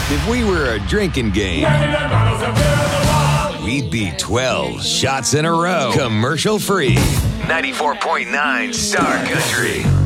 If we were a drinking game, we'd be 12 shots in a row, commercial free. 94.9 Star Country.